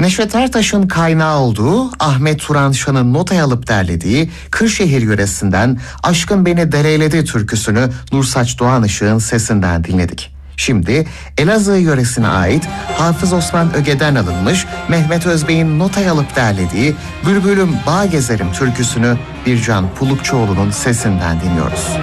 Neşet Ertaş'ın kaynağı olduğu, Ahmet Turan Şan'ın notaya alıp derlediği Kırşehir yöresinden Aşkın Beni Dereyledi türküsünü Nursaç Doğanışık'ın sesinden dinledik. Şimdi Elazığ yöresine ait Hafız Osman Öge'den alınmış Mehmet Özbey'in notaya alıp derlediği Bülbülüm Bağ Gezerim türküsünü Bircan Pulukçuoğlu'nun sesinden dinliyoruz.